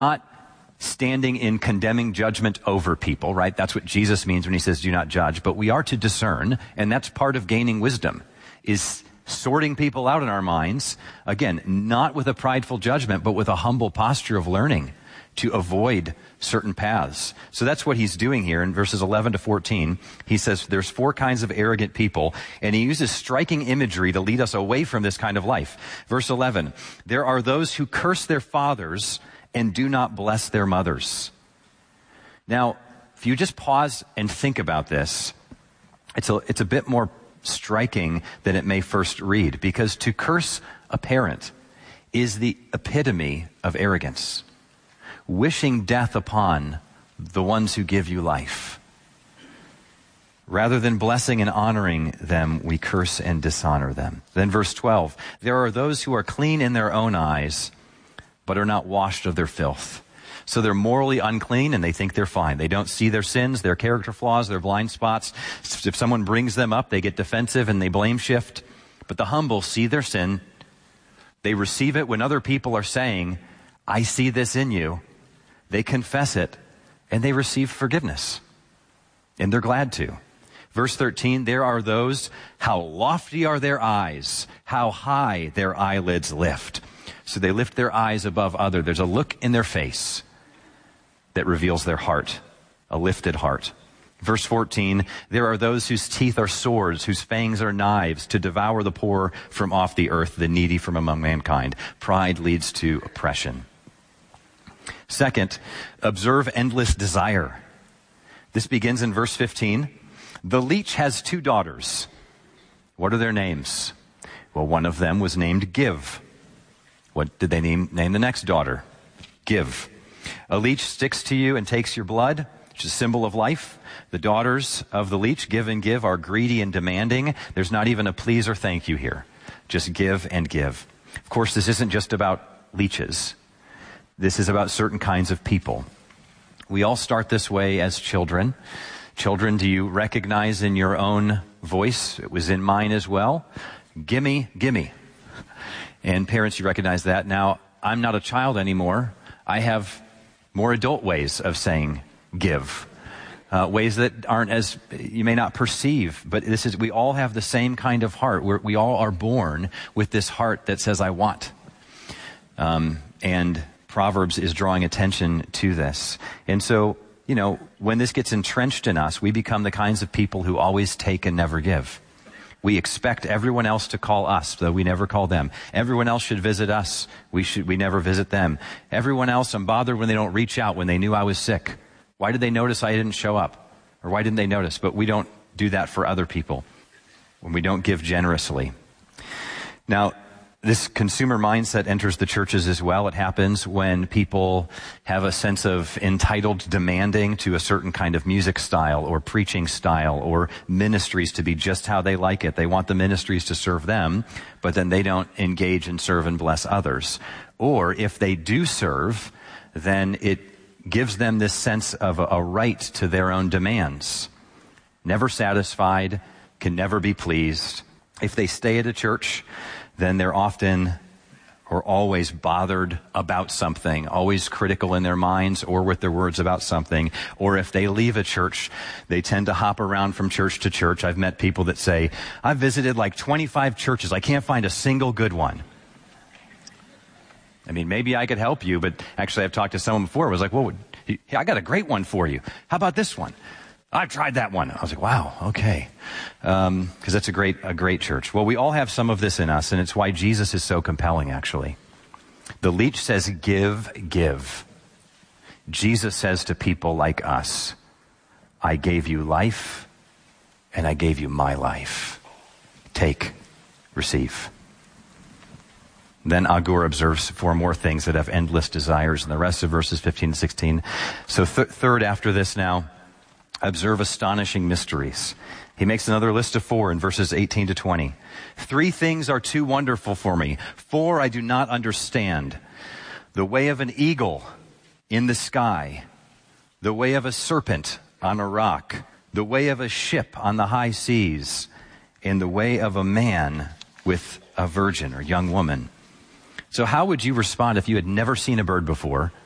not standing in condemning judgment over people, right? That's what Jesus means when he says do not judge. But we are to discern, and that's part of gaining wisdom, is sorting people out in our minds. Again, not with a prideful judgment, but with a humble posture of learning to avoid certain paths. So that's what he's doing here in verses 11 to 14. He says there's 4 kinds of arrogant people, and he uses striking imagery to lead us away from this kind of life. Verse 11, there are those who curse their fathers and do not bless their mothers. Now, if you just pause and think about this, it's a bit more striking than it may first read, because to curse a parent is the epitome of arrogance. Wishing death upon the ones who give you life. Rather than blessing and honoring them, we curse and dishonor them. Then verse 12, there are those who are clean in their own eyes, but are not washed of their filth. So they're morally unclean and they think they're fine. They don't see their sins, their character flaws, their blind spots. If someone brings them up, they get defensive and they blame shift. But the humble see their sin. They receive it when other people are saying, I see this in you. They confess it, and they receive forgiveness. And they're glad to. Verse 13, there are those, how lofty are their eyes, how high their eyelids lift. So they lift their eyes above other. There's a look in their face that reveals their heart, a lifted heart. Verse 14, there are those whose teeth are swords, whose fangs are knives, to devour the poor from off the earth, the needy from among mankind. Pride leads to oppression. Second, observe endless desire. This begins in verse 15. The leech has 2 daughters. What are their names? Well, one of them was named Give. What did they name the next daughter? Give. A leech sticks to you and takes your blood, which is a symbol of life. The daughters of the leech, Give and Give, are greedy and demanding. There's not even a please or thank you here. Just give and give. Of course, this isn't just about leeches. This is about certain kinds of people. We all start this way as children. Children, do you recognize in your own voice? It was in mine as well. Gimme, gimme. And parents, you recognize that. Now, I'm not a child anymore. I have more adult ways of saying give. Ways that aren't as, you may not perceive, but we all have the same kind of heart. We all are born with this heart that says, I want. And Proverbs is drawing attention to this. And so, when this gets entrenched in us, we become the kinds of people who always take and never give. We expect everyone else to call us, though we never call them. Everyone else should visit us. We never visit them. Everyone else, I'm bothered when they don't reach out when they knew I was sick. Why did they notice I didn't show up? Or why didn't they notice? But we don't do that for other people when we don't give generously. Now, this consumer mindset enters the churches as well. It happens when people have a sense of entitled demanding to a certain kind of music style or preaching style or ministries to be just how they like it. They want the ministries to serve them, but then they don't engage and serve and bless others. Or if they do serve, then it gives them this sense of a right to their own demands. Never satisfied, can never be pleased. If they stay at a church, then they're often or always bothered about something, always critical in their minds or with their words about something. Or if they leave a church, they tend to hop around from church to church. I've met people that say, I've visited like 25 churches. I can't find a single good one. I mean, maybe I could help you, but actually I've talked to someone before who was like, well, I got a great one for you. How about this one? I've tried that one. I was like, wow, okay. Because that's a great church. Well, we all have some of this in us, and it's why Jesus is so compelling, actually. The leech says, give, give. Jesus says to people like us, I gave you life, and I gave you my life. Take, receive. Then Agur observes 4 more things that have endless desires in the rest of verses 15 and 16. So third after this now, observe astonishing mysteries. He makes another list of 4 in verses 18 to 20. 3 things are too wonderful for me. 4 I do not understand. The way of an eagle in the sky. The way of a serpent on a rock. The way of a ship on the high seas. And the way of a man with a virgin or young woman. So how would you respond if you had never seen a bird before?